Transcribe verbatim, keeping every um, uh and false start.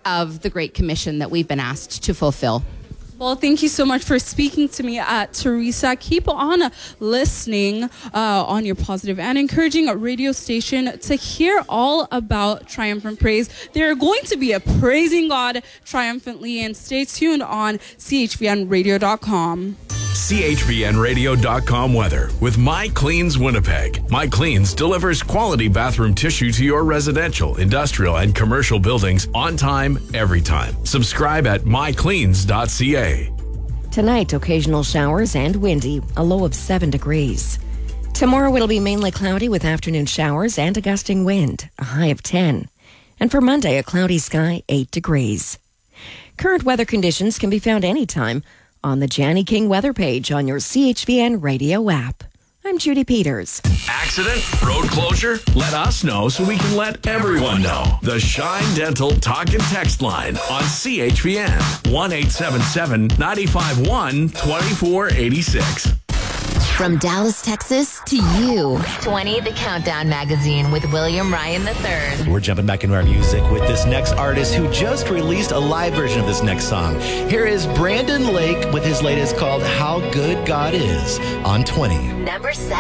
of the Great Commission that we've been asked to fulfill. Well, thank you so much for speaking to me, uh, Teresa. Keep on listening uh, on your positive and encouraging radio station to hear all about Triumphant Praise. They're going to be a praising God triumphantly, and stay tuned on C H V N radio dot com. C H V N radio dot com weather with My Cleans Winnipeg. My Cleans delivers quality bathroom tissue to your residential, industrial, and commercial buildings on time, every time. Subscribe at my cleans dot c a. Tonight, occasional showers and windy, a low of seven degrees. Tomorrow, it'll be mainly cloudy with afternoon showers and a gusting wind, a high of ten. And for Monday, a cloudy sky, eight degrees. Current weather conditions can be found anytime on the Janny King weather page on your C H V N radio app. I'm Judy Peters. Accident? Road closure? Let us know so we can let everyone know. The Shine Dental Talk and Text line on C H V N. one eight seven seven, nine five one, two four eight six. From Dallas, Texas to you. twenty The Countdown Magazine with William Ryan the third. We're jumping back into our music with this next artist who just released a live version of this next song. Here is Brandon Lake with his latest called How Good God Is on twenty. Number seven.